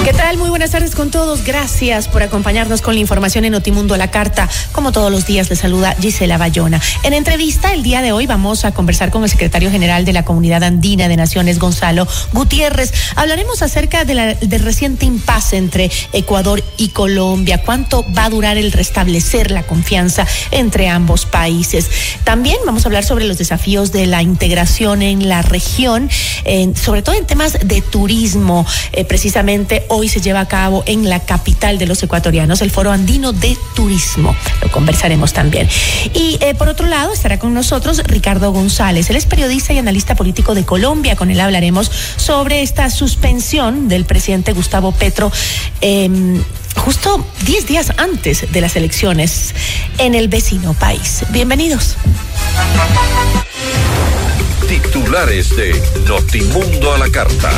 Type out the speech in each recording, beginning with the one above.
¿Qué tal? Muy buenas tardes con todos. Gracias por acompañarnos con la información en Notimundo a la Carta. Como todos los días, les saluda Gisela Bayona. En entrevista el día de hoy vamos a conversar con el secretario general de la Comunidad Andina de Naciones, Gonzalo Gutiérrez. Hablaremos acerca del reciente impasse entre Ecuador y Colombia. ¿Cuánto va a durar el restablecer la confianza entre ambos países? También vamos a hablar sobre los desafíos de la integración en la región, sobre todo en temas de turismo. Precisamente hoy se lleva a cabo en la capital de los ecuatorianos el Foro Andino de Turismo. Lo conversaremos también. Y por otro lado estará con nosotros Ricardo González. Él es periodista y analista político de Colombia. Con él hablaremos sobre esta suspensión del presidente Gustavo Petro justo 10 días antes de las elecciones en el vecino país. Bienvenidos. Titulares de Notimundo a la Carta.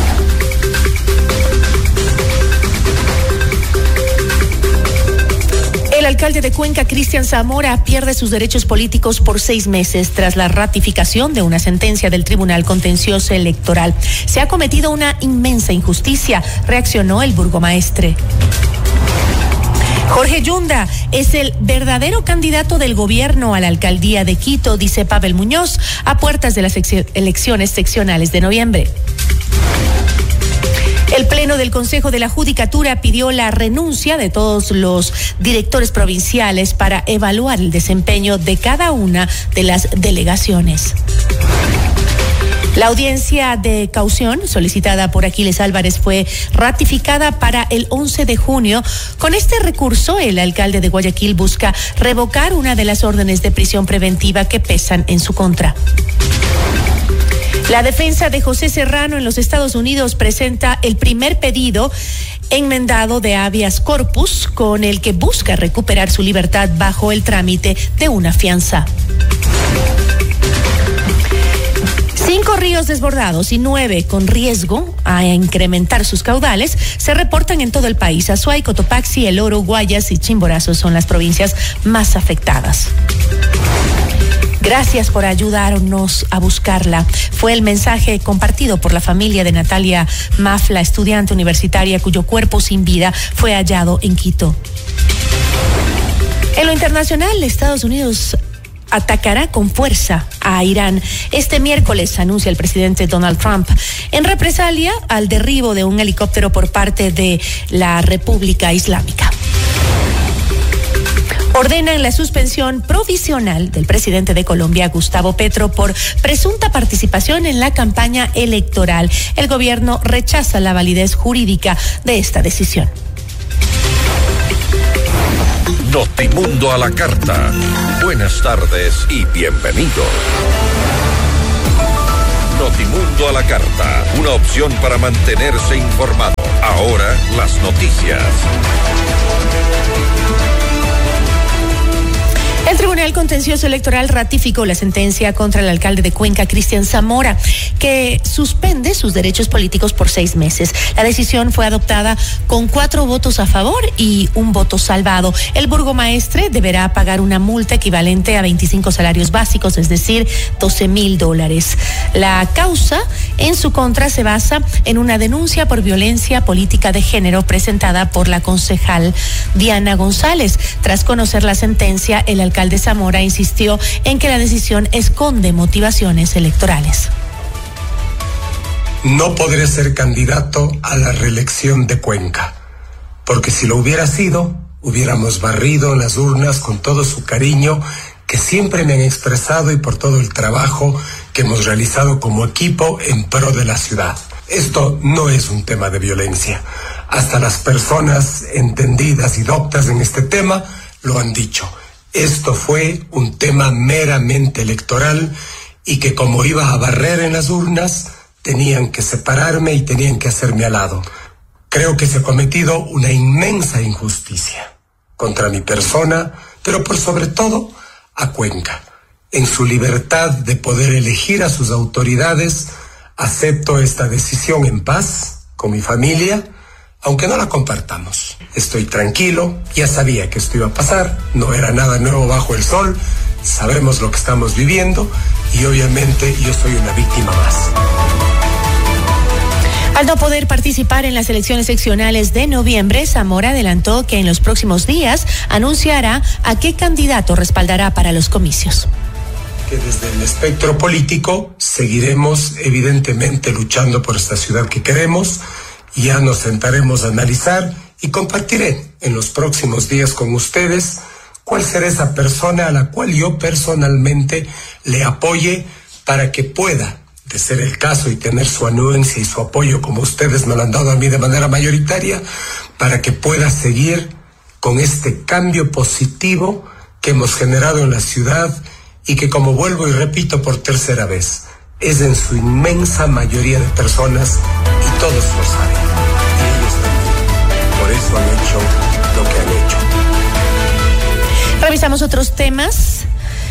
El alcalde de Cuenca, Cristian Zamora, pierde sus derechos políticos por 6 meses tras la ratificación de una sentencia del Tribunal Contencioso Electoral. Se ha cometido una inmensa injusticia, reaccionó el burgomaestre. Jorge Yunda es el verdadero candidato del gobierno a la alcaldía de Quito, dice Pavel Muñoz, a puertas de las elecciones seccionales de noviembre. El Pleno del Consejo de la Judicatura pidió la renuncia de todos los directores provinciales para evaluar el desempeño de cada una de las delegaciones. La audiencia de caución solicitada por Aquiles Álvarez fue ratificada para el 11 de junio. Con este recurso, el alcalde de Guayaquil busca revocar una de las órdenes de prisión preventiva que pesan en su contra. La defensa de José Serrano en los Estados Unidos presenta el primer pedido enmendado de habeas corpus con el que busca recuperar su libertad bajo el trámite de una fianza. 5 ríos desbordados y 9 con riesgo a incrementar sus caudales se reportan en todo el país. Azuay, Cotopaxi, El Oro, Guayas y Chimborazo son las provincias más afectadas. Gracias por ayudarnos a buscarla. Fue el mensaje compartido por la familia de Natalia Mafla, estudiante universitaria cuyo cuerpo sin vida fue hallado en Quito. En lo internacional, Estados Unidos atacará con fuerza a Irán. Este miércoles, anuncia el presidente Donald Trump, en represalia al derribo de un helicóptero por parte de la República Islámica. Ordenan la suspensión provisional del presidente de Colombia, Gustavo Petro, por presunta participación en la campaña electoral. El gobierno rechaza la validez jurídica de esta decisión. Notimundo a la Carta. Buenas tardes y bienvenido. Notimundo a la Carta, una opción para mantenerse informado. Ahora las noticias. El Tribunal Contencioso Electoral ratificó la sentencia contra el alcalde de Cuenca, Cristian Zamora, que suspende sus derechos políticos por 6 meses. La decisión fue adoptada con 4 votos a favor y 1 voto salvado. El burgomaestre deberá pagar una multa equivalente a 25 salarios básicos, es decir, $12,000. La causa en su contra se basa en una denuncia por violencia política de género presentada por la concejal Diana González. Tras conocer la sentencia, el alcalde Zamora insistió en que la decisión esconde motivaciones electorales. No podré ser candidato a la reelección de Cuenca, porque si lo hubiera sido, hubiéramos barrido en las urnas con todo su cariño que siempre me han expresado y por todo el trabajo que hemos realizado como equipo en pro de la ciudad. Esto no es un tema de violencia. Hasta las personas entendidas y doctas en este tema lo han dicho. Esto fue un tema meramente electoral y que como iba a barrer en las urnas, tenían que separarme y tenían que hacerme al lado. Creo que se ha cometido una inmensa injusticia contra mi persona, pero por sobre todo a Cuenca. En su libertad de poder elegir a sus autoridades, acepto esta decisión en paz con mi familia, aunque no la compartamos. Estoy tranquilo, ya sabía que esto iba a pasar, no era nada nuevo bajo el sol, sabemos lo que estamos viviendo y obviamente yo soy una víctima más. Al no poder participar en las elecciones seccionales de noviembre, Zamora adelantó que en los próximos días anunciará a qué candidato respaldará para los comicios. Que desde el espectro político seguiremos evidentemente luchando por esta ciudad que queremos, y ya nos sentaremos a analizar y compartiré en los próximos días con ustedes cuál será esa persona a la cual yo personalmente le apoye para que pueda, de ser el caso y tener su anuencia y su apoyo como ustedes me lo han dado a mí de manera mayoritaria, para que pueda seguir con este cambio positivo que hemos generado en la ciudad y que, como vuelvo y repito por tercera vez, es en su inmensa mayoría de personas y todos lo saben. Y ellos también. Por eso han hecho lo que han hecho. Revisamos otros temas.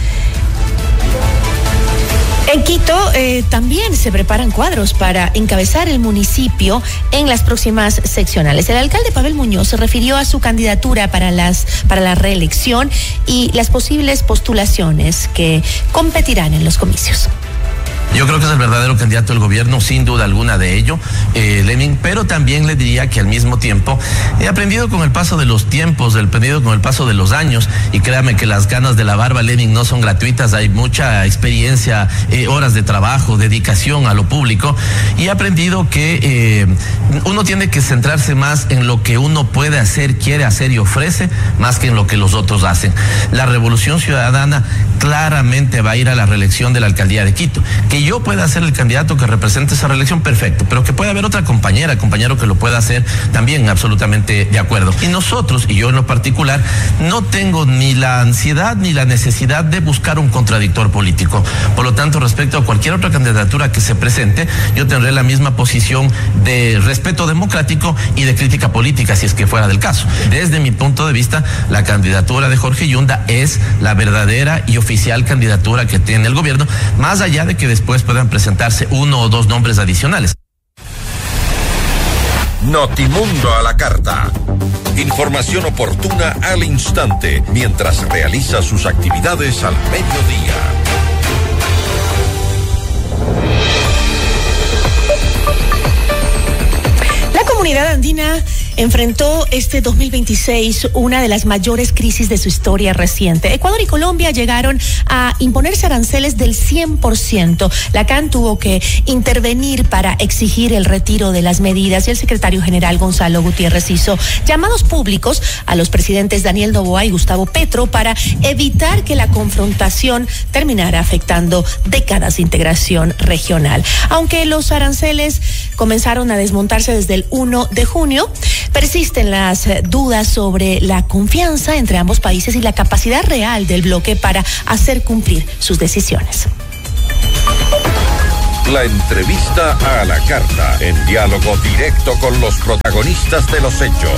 En Quito también se preparan cuadros para encabezar el municipio en las próximas seccionales. El alcalde Pavel Muñoz se refirió a su candidatura para la reelección y las posibles postulaciones que competirán en los comicios. Yo creo que es el verdadero candidato del gobierno, sin duda alguna de ello, Lenin, pero también le diría que al mismo tiempo he aprendido con el paso de los tiempos, he aprendido con el paso de los años, y créame que las ganas de la barba, Lenin, no son gratuitas, hay mucha experiencia, horas de trabajo, dedicación a lo público, y he aprendido que uno tiene que centrarse más en lo que uno puede hacer, quiere hacer y ofrece, más que en lo que los otros hacen. La Revolución Ciudadana claramente va a ir a la reelección de la alcaldía de Quito. Que yo pueda ser el candidato que represente esa reelección, perfecto, pero que pueda haber otra compañero que lo pueda hacer, también absolutamente de acuerdo. Y nosotros, y yo en lo particular, no tengo ni la ansiedad ni la necesidad de buscar un contradictor político. Por lo tanto, respecto a cualquier otra candidatura que se presente, yo tendré la misma posición de respeto democrático y de crítica política, si es que fuera del caso. Desde mi punto de vista, la candidatura de Jorge Yunda es la verdadera y oficial candidatura que tiene el gobierno, más allá de que después puedan presentarse uno o dos nombres adicionales. Notimundo a la carta. Información oportuna al instante, mientras realiza sus actividades al mediodía. La comunidad andina enfrentó este 2026 una de las mayores crisis de su historia reciente. Ecuador y Colombia llegaron a imponerse aranceles del 100%. La CAN tuvo que intervenir para exigir el retiro de las medidas, y el secretario general Gonzalo Gutiérrez hizo llamados públicos a los presidentes Daniel Noboa y Gustavo Petro para evitar que la confrontación terminara afectando décadas de integración regional. Aunque los aranceles comenzaron a desmontarse desde el 1 de junio, persisten las dudas sobre la confianza entre ambos países y la capacidad real del bloque para hacer cumplir sus decisiones. La entrevista a la carta, en diálogo directo con los protagonistas de los hechos.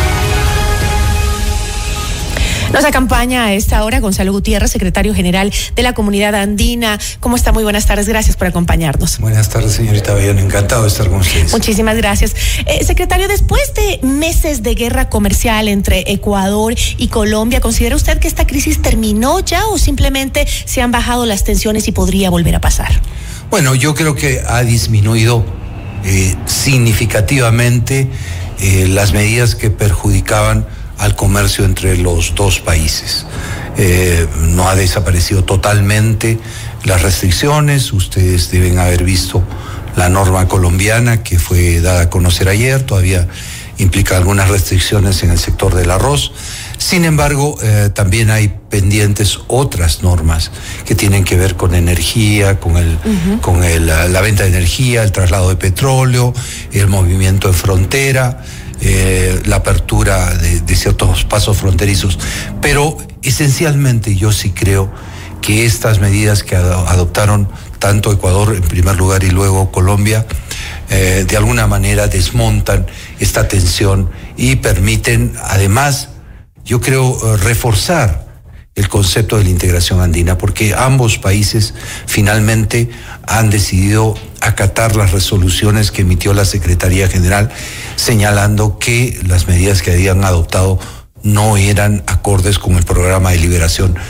Nos acompaña a esta hora Gonzalo Gutiérrez, secretario general de la Comunidad Andina. ¿Cómo está? Muy buenas tardes, gracias por acompañarnos. Buenas tardes, señorita Bayona, encantado de estar con ustedes. Muchísimas gracias. Secretario, después de meses de guerra comercial entre Ecuador y Colombia, ¿considera usted que esta crisis terminó ya o simplemente se han bajado las tensiones y podría volver a pasar? Bueno, yo creo que ha disminuido significativamente las medidas que perjudicaban al comercio entre los dos países. No ha desaparecido totalmente las restricciones. Ustedes deben haber visto la norma colombiana que fue dada a conocer ayer, todavía implica algunas restricciones en el sector del arroz. Sin embargo, también hay pendientes otras normas que tienen que ver con energía, con la venta de energía, el traslado de petróleo, el movimiento en frontera, la apertura de ciertos pasos fronterizos. Pero esencialmente yo sí creo que estas medidas que adoptaron tanto Ecuador en primer lugar y luego Colombia, de alguna manera desmontan esta tensión y permiten además, yo creo, reforzar el concepto de la integración andina, porque ambos países finalmente han decidido acatar las resoluciones que emitió la Secretaría General, señalando que las medidas que habían adoptado no eran acordes con el programa de liberación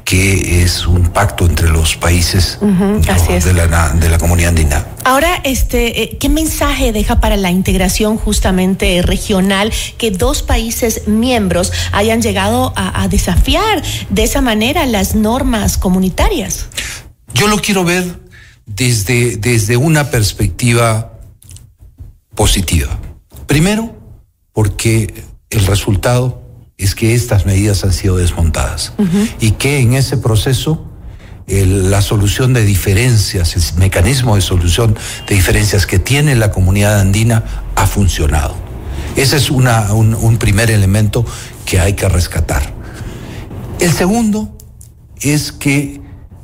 que es un pacto entre los países de la comunidad andina. Ahora, ¿qué mensaje deja para la integración justamente regional que dos países miembros hayan llegado a desafiar de esa manera las normas comunitarias? Yo lo quiero ver desde una perspectiva positiva. Primero, porque el resultado es que estas medidas han sido desmontadas y que en ese proceso la solución de diferencias, el mecanismo de solución de diferencias que tiene la comunidad andina ha funcionado. Ese es un primer elemento que hay que rescatar. El segundo es que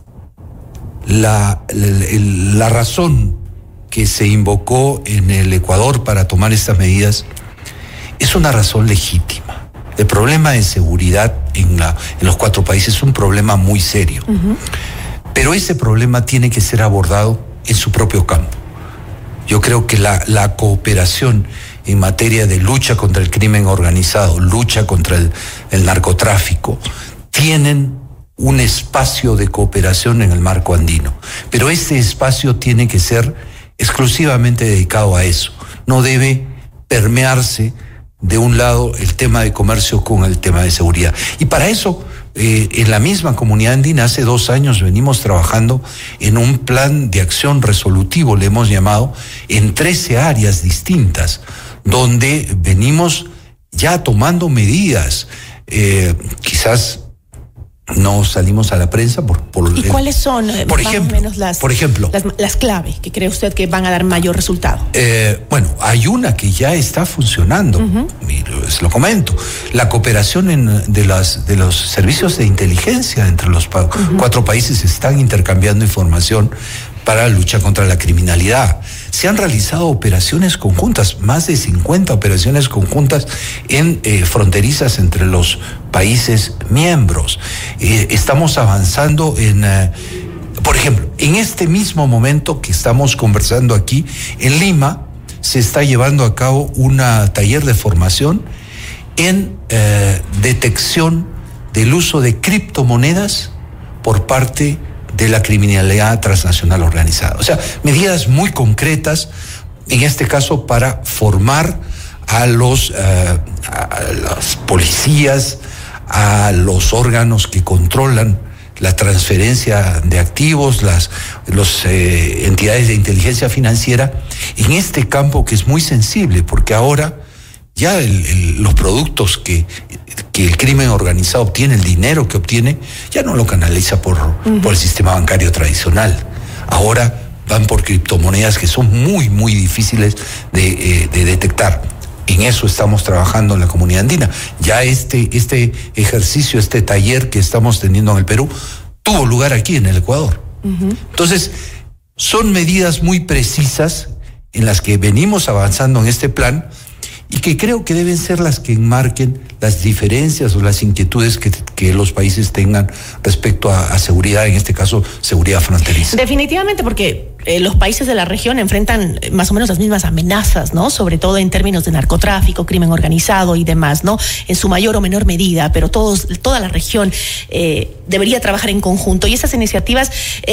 la razón que se invocó en el Ecuador para tomar estas medidas es una razón legítima. El problema de seguridad en los 4 países es un problema muy serio. Pero ese problema tiene que ser abordado en su propio campo. Yo creo que la cooperación en materia de lucha contra el crimen organizado, lucha contra el narcotráfico, tienen un espacio de cooperación en el marco andino. Pero ese espacio tiene que ser exclusivamente dedicado a eso. No debe permearse de un lado el tema de comercio con el tema de seguridad. Y para eso, en la misma comunidad andina, hace 2 años venimos trabajando en un plan de acción resolutivo, le hemos llamado, en 13 áreas distintas, donde venimos ya tomando medidas. Quizás no salimos a la prensa ¿Y cuáles son por ejemplo, las claves que cree usted que van a dar mayor resultado? Bueno, hay una que ya está funcionando, les lo comento, la cooperación de los servicios de inteligencia entre los 4 países están intercambiando información para la lucha contra la criminalidad. Se han realizado operaciones conjuntas, más de 50 operaciones conjuntas fronterizas entre los países miembros. Estamos avanzando por ejemplo, en este mismo momento que estamos conversando aquí, en Lima, se está llevando a cabo un taller de formación en detección del uso de criptomonedas por parte de la criminalidad transnacional organizada. O sea, medidas muy concretas, en este caso para formar a las policías, a los órganos que controlan la transferencia de activos, las entidades de inteligencia financiera, en este campo que es muy sensible, porque ahora ya los productos que el crimen organizado obtiene, el dinero que obtiene, ya no lo canaliza por el sistema bancario tradicional. Ahora van por criptomonedas que son muy, muy difíciles de detectar. En eso estamos trabajando en la comunidad andina. Ya este ejercicio, este taller que estamos teniendo en el Perú, tuvo lugar aquí en el Ecuador. Entonces, son medidas muy precisas en las que venimos avanzando en este plan y que creo que deben ser las que enmarquen las diferencias o las inquietudes que los países tengan respecto a seguridad, en este caso, seguridad fronteriza. Definitivamente, porque los países de la región enfrentan más o menos las mismas amenazas, ¿no? Sobre todo en términos de narcotráfico, crimen organizado y demás, ¿no? En su mayor o menor medida, pero toda la región debería trabajar en conjunto. Y esas iniciativas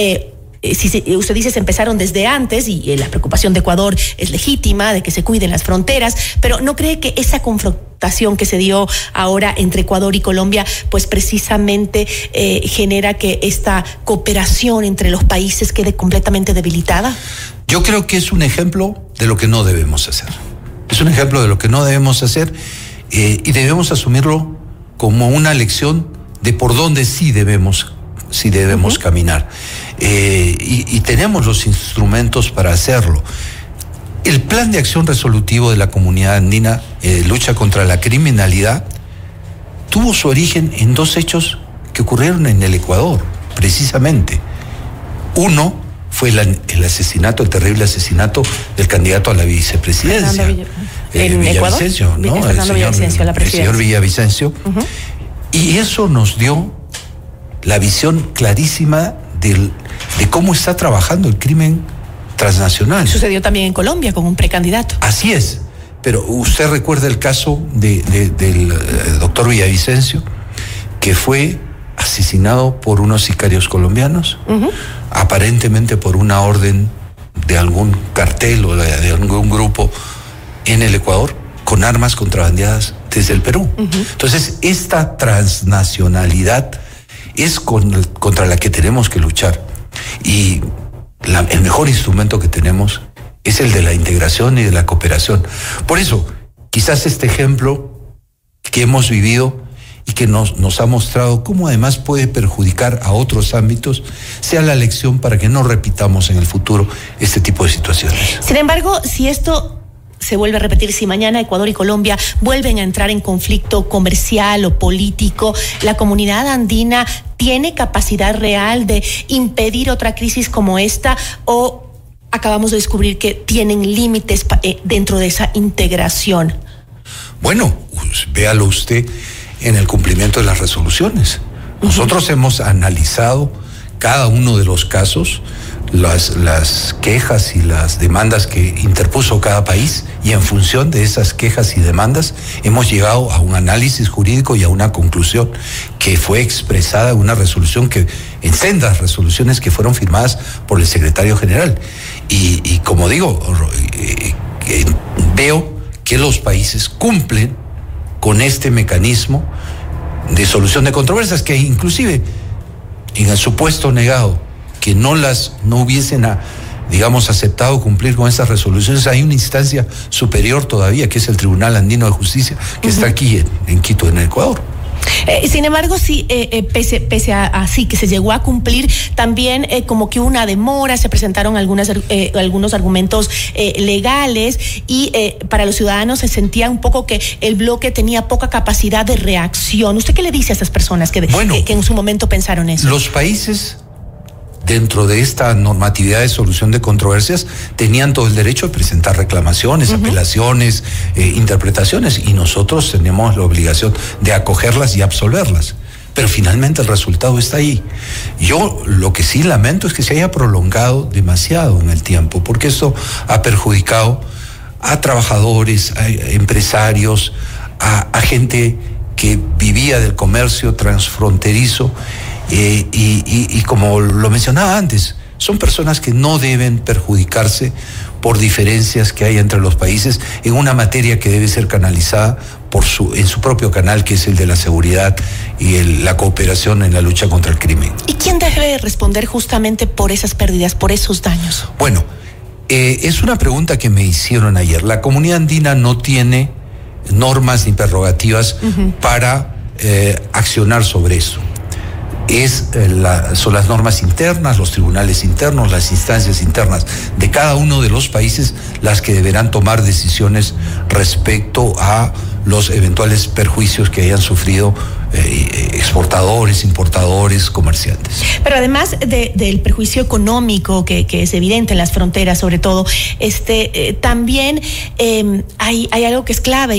usted dice se empezaron desde antes y la preocupación de Ecuador es legítima, de que se cuiden las fronteras, pero ¿no cree que esa confrontación que se dio ahora entre Ecuador y Colombia pues precisamente genera que esta cooperación entre los países quede completamente debilitada? Yo creo que es un ejemplo de lo que no debemos hacer. Es un ejemplo de lo que no debemos hacer y debemos asumirlo como una lección de por dónde sí debemos caminar. Y tenemos los instrumentos para hacerlo. El plan de acción resolutivo de la comunidad andina, lucha contra la criminalidad, tuvo su origen en 2 hechos que ocurrieron en el Ecuador, precisamente. Uno fue el terrible asesinato del candidato a la vicepresidencia. ¿En Villavicencio, Ecuador? ¿no? El señor Villavicencio. Y eso nos dio la visión clarísima de cómo está trabajando el crimen transnacional. Sucedió también en Colombia con un precandidato. Así es, pero usted recuerda el caso del doctor Villavicencio, que fue asesinado por unos sicarios colombianos, aparentemente por una orden de algún cartel o de algún grupo en el Ecuador, con armas contrabandeadas desde el Perú. Entonces, esta transnacionalidad es contra la que tenemos que luchar. Y el mejor instrumento que tenemos es el de la integración y de la cooperación. Por eso, quizás este ejemplo que hemos vivido y que nos ha mostrado cómo además puede perjudicar a otros ámbitos, sea la lección para que no repitamos en el futuro este tipo de situaciones. Sin embargo, si esto se vuelve a repetir, si mañana Ecuador y Colombia vuelven a entrar en conflicto comercial o político, ¿la comunidad andina tiene capacidad real de impedir otra crisis como esta, o acabamos de descubrir que tienen límites dentro de esa integración? Bueno, véalo usted en el cumplimiento de las resoluciones. Nosotros hemos analizado cada uno de los casos, las quejas y las demandas que interpuso cada país, y en función de esas quejas y demandas hemos llegado a un análisis jurídico y a una conclusión que fue expresada en una resolución, en sendas resoluciones que fueron firmadas por el secretario general. Y como digo, veo que los países cumplen con este mecanismo de solución de controversias, que inclusive en el supuesto negado que no hubiesen, aceptado cumplir con estas resoluciones, hay una instancia superior todavía, que es el Tribunal Andino de Justicia, que está aquí en Quito, en Ecuador. Sin embargo, sí, pese a sí que se llegó a cumplir, también como que hubo una demora, se presentaron algunos argumentos legales, y para los ciudadanos se sentía un poco que el bloque tenía poca capacidad de reacción. ¿Usted qué le dice a estas personas que en su momento pensaron eso? Los países, dentro de esta normatividad de solución de controversias, tenían todo el derecho de presentar reclamaciones, apelaciones, interpretaciones, y nosotros tenemos la obligación de acogerlas y absolverlas. Pero finalmente el resultado está ahí. Yo lo que sí lamento es que se haya prolongado demasiado en el tiempo, porque esto ha perjudicado a trabajadores, a empresarios, a gente que vivía del comercio transfronterizo. Y como lo mencionaba antes, son personas que no deben perjudicarse por diferencias que hay entre los países en una materia que debe ser canalizada en su propio canal, que es el de la seguridad y la cooperación en la lucha contra el crimen. ¿Y quién debe responder justamente por esas pérdidas, por esos daños? Bueno, es una pregunta que me hicieron ayer. La comunidad andina no tiene normas ni prerrogativas para accionar sobre eso. Son las normas internas, los tribunales internos, las instancias internas de cada uno de los países las que deberán tomar decisiones respecto a los eventuales perjuicios que hayan sufrido exportadores, importadores, comerciantes. Pero además del perjuicio económico que es evidente en las fronteras, sobre todo, también hay algo que es clave.